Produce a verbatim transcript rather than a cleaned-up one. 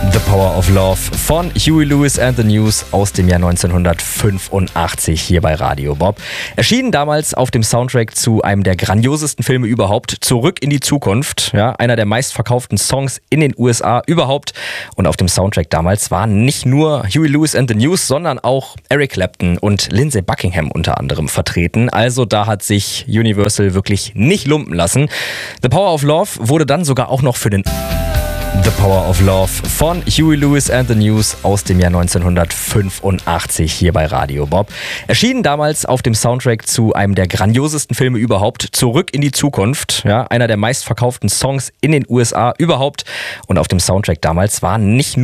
The Power of Love von Huey Lewis and the News aus dem Jahr neunzehnhundertfünfundachtzig hier bei Radio Bob. Erschienen damals auf dem Soundtrack zu einem der grandiosesten Filme überhaupt, Zurück in die Zukunft. Ja, einer der meistverkauften Songs in den U S A überhaupt. Und auf dem Soundtrack damals waren nicht nur Huey Lewis and the News, sondern auch Eric Clapton und Lindsey Buckingham unter anderem vertreten. Also da hat sich Universal wirklich nicht lumpen lassen. The Power of Love wurde dann sogar auch noch für den The Power of Love von Huey Lewis and the News aus dem Jahr neunzehnhundertfünfundachtzig hier bei Radio Bob. Erschienen damals auf dem Soundtrack zu einem der grandiosesten Filme überhaupt, Zurück in die Zukunft. Ja, einer der meistverkauften Songs in den U S A überhaupt. Und auf dem Soundtrack damals waren nicht nur